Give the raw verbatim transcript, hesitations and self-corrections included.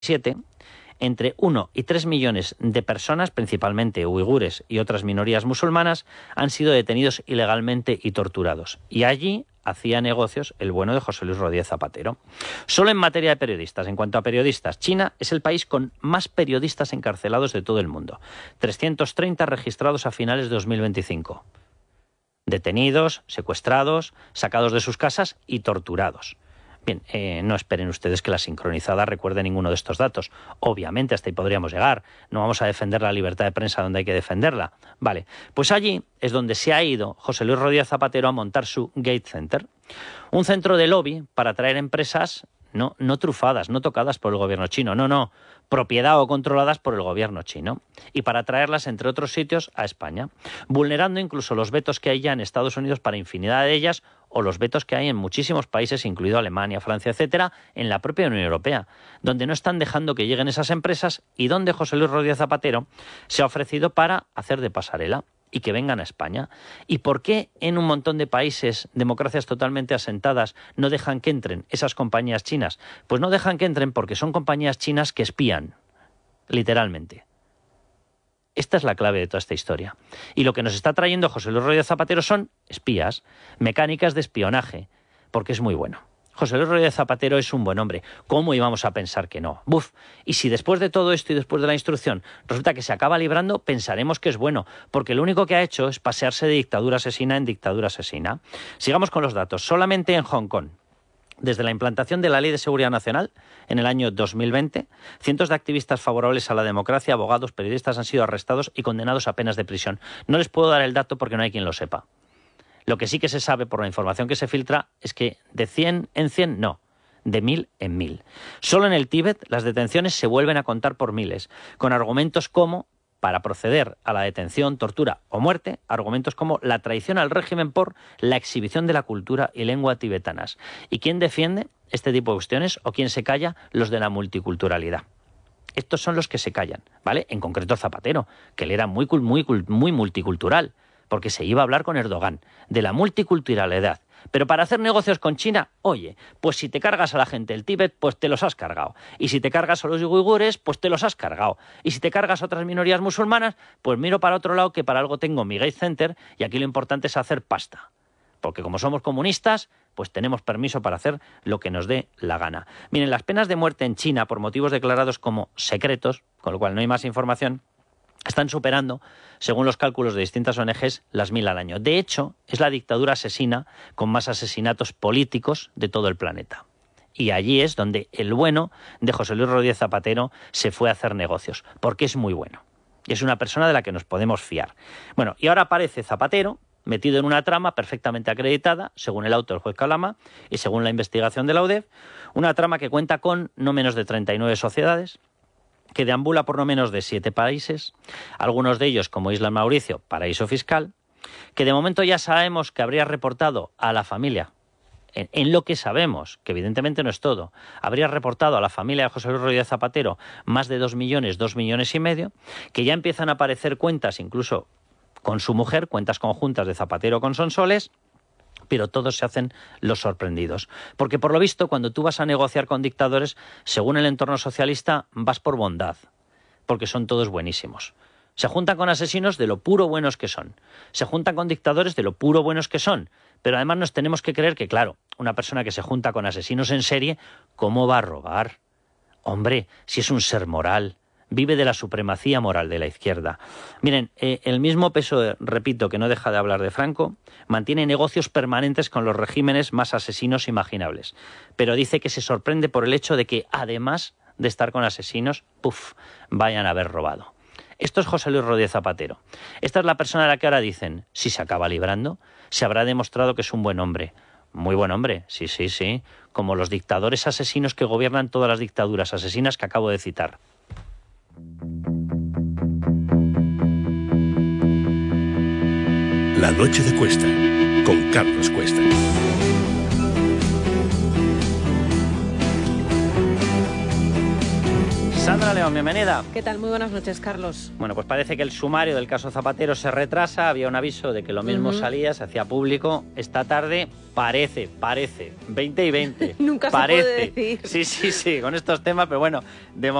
siete, entre uno y tres millones de personas, principalmente uigures y otras minorías musulmanas, han sido detenidos ilegalmente y torturados. Y allí hacía negocios el bueno de José Luis Rodríguez Zapatero. Solo en materia de periodistas, en cuanto a periodistas, China es el país con más periodistas encarcelados de todo el mundo. trescientos treinta registrados a finales de dos mil veinticinco. Detenidos, secuestrados, sacados de sus casas y torturados. Bien, eh, no esperen ustedes que la sincronizada recuerde ninguno de estos datos. Obviamente hasta ahí podríamos llegar. No vamos a defender la libertad de prensa donde hay que defenderla. Vale, pues allí es donde se ha ido José Luis Rodríguez Zapatero a montar su Gate Center. Un centro de lobby para atraer empresas no, no trufadas, no tocadas por el gobierno chino, no, no, propiedad o controladas por el gobierno chino. Y para traerlas, entre otros sitios, a España, vulnerando incluso los vetos que hay ya en Estados Unidos para infinidad de ellas, o los vetos que hay en muchísimos países, incluido Alemania, Francia, etcétera, en la propia Unión Europea, donde no están dejando que lleguen esas empresas y donde José Luis Rodríguez Zapatero se ha ofrecido para hacer de pasarela y que vengan a España. ¿Y por qué en un montón de países, democracias totalmente asentadas, no dejan que entren esas compañías chinas? Pues no dejan que entren porque son compañías chinas que espían, literalmente. Esta es la clave de toda esta historia. Y lo que nos está trayendo José Luis Rodríguez Zapatero son espías, mecánicas de espionaje, porque es muy bueno. José Luis Rodríguez Zapatero es un buen hombre. ¿Cómo íbamos a pensar que no? Buf. Y si después de todo esto y después de la instrucción resulta que se acaba librando, pensaremos que es bueno, porque lo único que ha hecho es pasearse de dictadura asesina en dictadura asesina. Sigamos con los datos. Solamente en Hong Kong, desde la implantación de la Ley de Seguridad Nacional en el año dos mil veinte, cientos de activistas favorables a la democracia, abogados, periodistas han sido arrestados y condenados a penas de prisión. No les puedo dar el dato porque no hay quien lo sepa. Lo que sí que se sabe por la información que se filtra es que de cien en cien no, de mil en mil. Solo en el Tíbet las detenciones se vuelven a contar por miles, con argumentos como, para proceder a la detención, tortura o muerte, argumentos como la traición al régimen por la exhibición de la cultura y lengua tibetanas. ¿Y quién defiende este tipo de cuestiones o quién se calla? Los de la multiculturalidad. Estos son los que se callan, ¿vale? En concreto Zapatero, que él era muy, muy, muy multicultural, porque se iba a hablar con Erdogan de la multiculturalidad. Pero para hacer negocios con China, oye, pues si te cargas a la gente del Tíbet, pues te los has cargado. Y si te cargas a los uigures, pues te los has cargado. Y si te cargas a otras minorías musulmanas, pues miro para otro lado que para algo tengo mi Gate Center y aquí lo importante es hacer pasta. Porque como somos comunistas, pues tenemos permiso para hacer lo que nos dé la gana. Miren, las penas de muerte en China por motivos declarados como secretos, con lo cual no hay más información, están superando, según los cálculos de distintas O N Ges, las mil al año. De hecho, es la dictadura asesina con más asesinatos políticos de todo el planeta. Y allí es donde el bueno de José Luis Rodríguez Zapatero se fue a hacer negocios, porque es muy bueno. Y es una persona de la que nos podemos fiar. Bueno, y ahora aparece Zapatero, metido en una trama perfectamente acreditada, según el auto del juez Calama y según la investigación de la U D E F, una trama que cuenta con no menos de treinta y nueve sociedades, que deambula por no menos de siete países, algunos de ellos, como Isla Mauricio, paraíso fiscal, que de momento ya sabemos que habría reportado a la familia, en, en lo que sabemos, que evidentemente no es todo, habría reportado a la familia de José Luis Rodríguez Zapatero más de dos millones, dos millones y medio, que ya empiezan a aparecer cuentas, incluso con su mujer, cuentas conjuntas de Zapatero con Sonsoles, pero todos se hacen los sorprendidos. Porque por lo visto, cuando tú vas a negociar con dictadores, según el entorno socialista, vas por bondad, porque son todos buenísimos. Se juntan con asesinos de lo puro buenos que son. Se juntan con dictadores de lo puro buenos que son. Pero además nos tenemos que creer que, claro, una persona que se junta con asesinos en serie, ¿cómo va a robar? Hombre, si es un ser moral, vive de la supremacía moral de la izquierda. Miren, eh, el mismo P S O E, repito, que no deja de hablar de Franco, mantiene negocios permanentes con los regímenes más asesinos imaginables. Pero dice que se sorprende por el hecho de que, además de estar con asesinos, puff, vayan a haber robado. Esto es José Luis Rodríguez Zapatero. Esta es la persona a la que ahora dicen, si se acaba librando, se habrá demostrado que es un buen hombre. Muy buen hombre, sí, sí, sí. Como los dictadores asesinos que gobiernan todas las dictaduras asesinas que acabo de citar. La noche de Cuesta, con Carlos Cuesta. Sandra León, bienvenida. ¿Qué tal? Muy buenas noches, Carlos. Bueno, pues parece que el sumario del caso Zapatero se retrasa. Había un aviso de que lo mismo uh-huh. salía, se hacía público. Esta tarde parece, parece, veinte y veinte. Nunca parece. se puede decir. Sí, sí, sí, con estos temas, pero bueno, de